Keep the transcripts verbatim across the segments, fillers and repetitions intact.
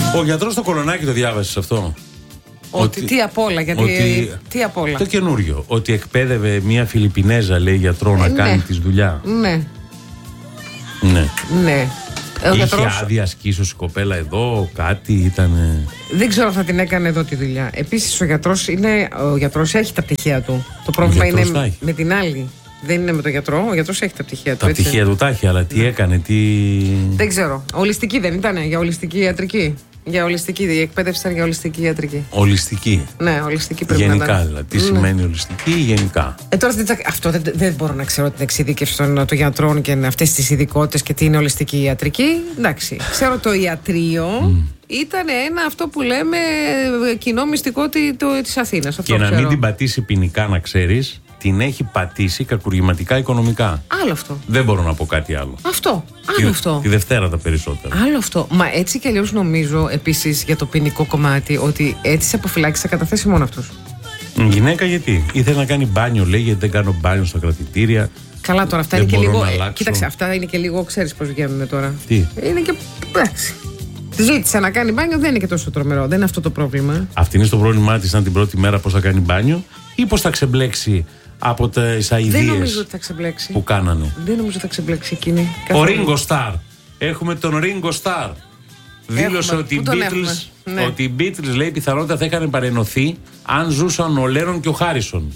Ο γιατρός στο Κολονάκι το διάβασες αυτό? Ότι, ότι τι απ' όλα, γιατί. Ότι, τι απ' όλα. Το καινούριο. Ότι εκπαίδευε μια Φιλιππινέζα, λέει, γιατρό να ε, κάνει ναι. τη δουλειά. Ναι. Ναι. Ναι. Είχε γιατρός... άδεια ασκήσεως η κοπέλα εδώ, κάτι ήταν. Δεν ξέρω αν θα την έκανε εδώ τη δουλειά. Επίσης ο γιατρός, είναι, ο γιατρός έχει τα πτυχία του. Το πρόβλημα είναι με την άλλη. Δεν είναι με τον γιατρό, ο γιατρός έχει τα πτυχία του. Τα έτσι. Πτυχία του τα έχει, αλλά τι ναι. έκανε, τι. Δεν ξέρω. Ολιστική δεν ήταν, για ολιστική ιατρική. Για ολιστική, η εκπαίδευση ήταν για ολιστική ιατρική. Ολιστική. Ναι, ολιστική πρέπει γενικά, να ήταν. Δηλαδή. Τι ναι. σημαίνει ολιστική, γενικά. Ε, τώρα, αυτό δεν, δεν μπορώ να ξέρω την εξειδίκευση των, των γιατρών και αυτές τις ειδικότητες και τι είναι ολιστική ιατρική. Εντάξει. Ξέρω το ιατρείο mm. ήταν ένα αυτό που λέμε κοινό μυστικό της Αθήνας. Και να μην την πατήσει ποινικά, να ξέρεις. Την έχει πατήσει κακουργηματικά οικονομικά. Άλλο αυτό. Δεν μπορώ να πω κάτι άλλο. Αυτό. Άλλο τη, αυτό. Τη Δευτέρα τα περισσότερα. Άλλο αυτό. Μα έτσι κι αλλιώς νομίζω επίσης για το ποινικό κομμάτι ότι έτσι σε αποφυλάξει θα καταθέσει μόνο αυτούς. Γυναίκα γιατί? Ήθελε να κάνει μπάνιο, λέει, γιατί δεν κάνω μπάνιο στα κρατητήρια. Καλά τώρα, αυτά δεν είναι και λίγο. Ε, κοίταξε, αυτά είναι και λίγο, ξέρεις πώς βγαίνουν τώρα. Τι? Είναι και. Εντάξει. Ζήτησε να κάνει μπάνιο, δεν είναι και τόσο τρομερό. Δεν είναι αυτό το πρόβλημα. Αυτή είναι στο πρόβλημά της, αν την πρώτη μέρα πώς θα κάνει μπάνιο ή πώς θα ξεμπλέξει από τις αηδίες. Δεν νομίζω ότι θα ξεμπλέξει. Που κάνανε. Δεν νομίζω ότι θα ξεμπλέξει εκείνη. Ο Ringo Starr. Έχουμε τον Ringo Starr. Δήλωσε ότι οι, Beatles, ναι. ότι οι Beatles, λέει, πιθανότητα θα είχαν παρενωθεί αν ζούσαν ο Λένον και ο Χάρισον.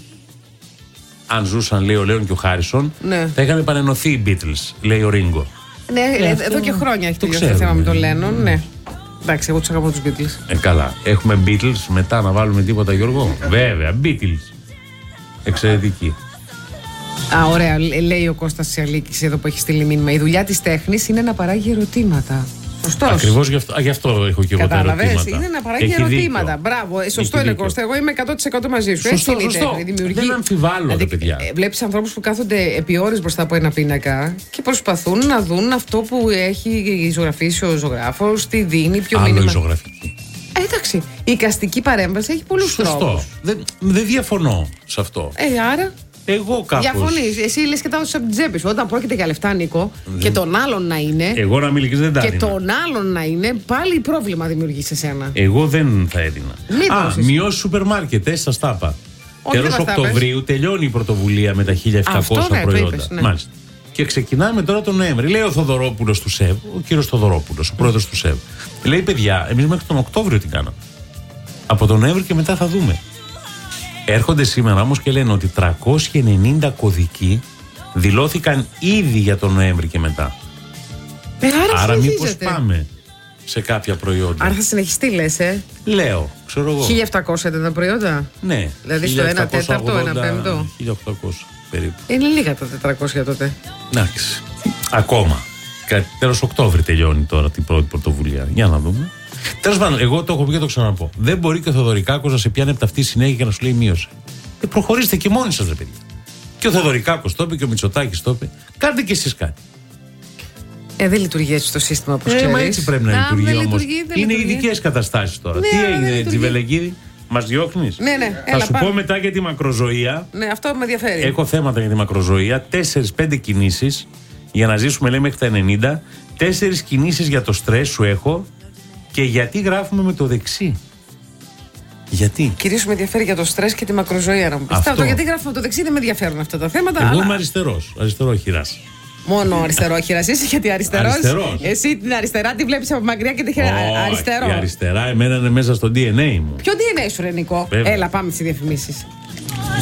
Αν ζούσαν, λέει, ο Λένον και ο Χάρισον, ναι. θα είχαν παρενωθεί οι Beatles, λέει ο Ringo. Ναι, ε, εδώ αυτό... και χρόνια έχει τελειώσει το θέμα με τον Λένον, ναι. Εντάξει, εγώ τους αγαπώ τους Beatles. Ε, καλά. Έχουμε Beatles, μετά να βάλουμε τίποτα, Γιώργο? Βέβαια, Beatles. Εξαιρετική. Α, ωραία. Λέει ο Κώστας Σιαλίκης εδώ που έχει στείλει μήνυμα. Η δουλειά της τέχνης είναι να παράγει ερωτήματα. Σωστός. Ακριβώς γι' αυτό, α, γι' αυτό έχω και εγώ τα ερωτήματα. Είναι να παράγει έχει ερωτήματα. Δίκιο. Μπράβο. Ε, σωστό είναι, Κώστα. Εγώ είμαι εκατό τοις εκατό μαζί σου. Σωστό, Έτσι σωστό. είναι η τέχνη. Δεν αμφιβάλλω, δηλαδή, παιδιά. Βλέπεις ανθρώπους που κάθονται επί ώρες μπροστά από ένα πίνακα και προσπαθούν να δουν αυτό που έχει ζωγραφίσει ο ζωγράφος, τι δίνει, ποιο Άλλο μήνυμα. Η ζωγραφική. Ε, εντάξει. Η εικαστική παρέμβαση έχει πολλούς τρόπους. Σωστό. Δεν, δεν διαφωνώ σε αυτό. Ε, άρα. Εγώ κάπως. Διαφωνείς. Εσύ λες και τα δώσεις από την τσέπη σου. Όταν πρόκειται για λεφτά, Νίκο, δεν... και τον άλλον να είναι. Εγώ να μιλήσεις δεν τα και έδινα. τον άλλον να είναι, πάλι πρόβλημα δημιουργεί σε σένα. Εγώ δεν θα έδινα. Μην Α, μειώσει σούπερ μάρκετ, ε, σας τα είπα. Τέλος Οκτωβρίου τελειώνει η πρωτοβουλία με τα χίλια επτακόσια αυτό, ναι, προϊόντα. Είπες, ναι. Μάλιστα. Και ξεκινάμε τώρα τον Νοέμβρη. Λέει ο Θοδωρόπουλος του ΣΕΒ, ο κύριος Θοδωρόπουλος, ο πρόεδρος του ΣΕΒ. Λέει, παιδιά, εμείς μέχρι τον Οκτώβριο τι κάναμε. Από τον Νοέμβρη και μετά θα δούμε. Έρχονται σήμερα όμως και λένε ότι τριακόσιοι ενενήντα κωδικοί δηλώθηκαν ήδη για τον Νοέμβρη και μετά. Ε, άρα άρα μήπως πάμε σε κάποια προϊόντα. Άρα θα συνεχιστεί, λες, ε. Λέω, ξέρω εγώ. χίλια επτακόσια ήταν τα προϊόντα. Ναι. Δηλαδή στο ένα τέταρτο, ένα πέμπτο. χίλια οκτακόσια περίπου. Είναι λίγα τα τετρακόσια τότε. Εντάξει. Ακόμα. Τέλος Οκτώβρη τελειώνει τώρα την πρώτη πρωτοβουλία. Για να δούμε. Τέλος πάντων, εγώ το έχω πει και το ξαναπώ. Δεν μπορεί και ο Θοδωρικάκος να σε πιάνει από τα αυτή συνέχεια και να σου λέει μείωση. Ε, προχωρήστε και μόνοι σας, ρε παιδιά. Και ο Θοδωρικάκος το είπε και ο Μητσοτάκης το είπε. Κάντε κι εσείς κάτι. Ε, δεν λειτουργεί έτσι το σύστημα όπως ε, ξέρεις. Μα έτσι πρέπει να, να λειτουργεί όμως. Είναι ειδικές καταστάσεις τώρα. Ναι, τι έγινε, Τζιβελεκίδη, μας διώχνεις? Ναι, ναι. Θα Έλα, σου πάμε. πω μετά για τη μακροζωία. Ναι, αυτό με ενδιαφέρει. Έχω θέματα για τη μακροζωία. τέσσερις πέντε κινήσεις για να ζήσουμε, λέει, μέχρι τα ενενήντα. Τέσσερις κινήσεις για το στρες σου έχω. Και γιατί γράφουμε με το δεξί? Γιατί? Κυρίως με ενδιαφέρει για το στρες και τη μακροζωία, να μου πεις. Αυτό, γιατί γράφουμε με το δεξί, δεν με ενδιαφέρουν αυτά τα θέματα. Εγώ αλλά... είμαι αριστερός, αριστερόχειρας. Μόνο αριστερόχειρας είσαι, γιατί αριστερός. Αριστερός. Εσύ την αριστερά τη βλέπεις από μακριά και τη χέρι oh, αριστερό. Η αριστερά εμένα είναι μέσα στο ντι εν έι μου. Ποιο ντι εν έι σου, ρε Νικό? Έλα, πάμε στις διαφημίσεις.